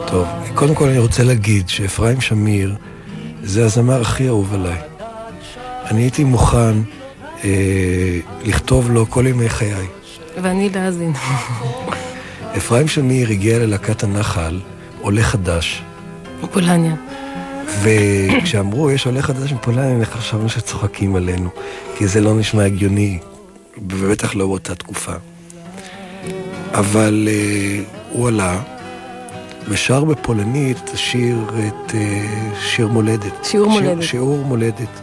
טוב, קודם כל אני רוצה להגיד שאפרים שמיר זה הזמר הכי אהוב עליי. אני הייתי מוכן לכתוב לו כל ימי חיי. ואני להאזין. אפרים שמיר הגיע ללהקת הנחל, עולה חדש. מפולניה. וכשאמרו יש עולה חדש מפולניה, אני חשבנו שצוחקים עלינו, כי זה לא נשמע הגיוני, ובטח לא באותה תקופה. אבל הוא עלה ושר בפולנית שיר מולדת. שיעור מולדת.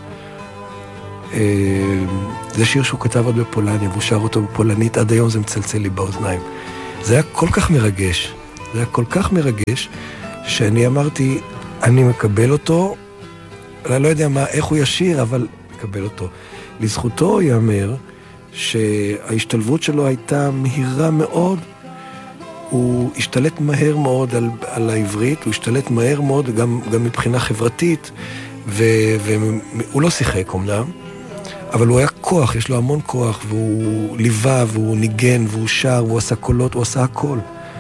זה שיר שהוא כתב עוד בפולניה, והוא שר אותו בפולנית, עד היום זה מצלצל לי באוזניים. זה היה כל כך מרגש, שאני אמרתי, אני מקבל אותו, אני לא יודע איך הוא ישיר, אבל מקבל אותו. לזכותו ייאמר שההשתלבות שלו הייתה מהירה מאוד, הוא השתלט מהר מאוד על העברית, הוא השתלט מהר מאוד גם מבחינה חברתית, והוא לא שיחק אומנם, אבל הוא היה כוח, יש לו המון כוח, והוא ליווה, והוא ניגן, והוא שר, והוא עשה קולות, הוא עשה הכל.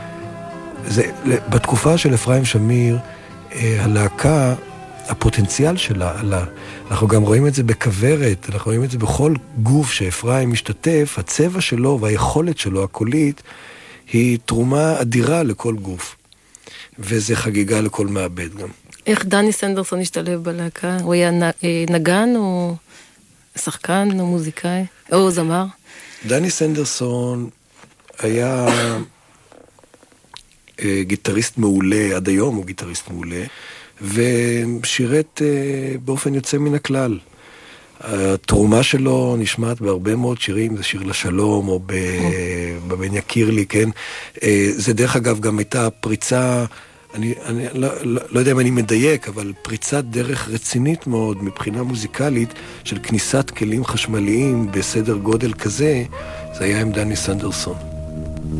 בתקופה של אפרים שמיר, הלהקה, הפוטנציאל שלה עלה. אנחנו גם רואים את זה בכוורת, אנחנו רואים את זה בכל גוף שאפרים משתתף, הצבע שלו והיכולת שלו, הקולית, היא תרומה אדירה לכל גוף. וזה חגיגה לכל מעבד גם. איך דני סנדרסון השתלב בלהקה? הוא היה נגן או שחקן או מוזיקאי? או זמר? דני סנדרסון היה גיטריסט מעולה, עד היום הוא גיטריסט מעולה, ושירת באופן יוצא מן הכלל. התרומה שלו נשמעת בהרבה מאוד שירים, זה שיר לשלום, או בבן יקיר לי, כן? זה דרך אגב גם הייתה פריצה, אני לא יודע אם אני מדייק, אבל פריצת דרך רצינית מאוד מבחינה מוזיקלית של כניסת כלים חשמליים בסדר גודל כזה, זה היה עם דני סנדרסון.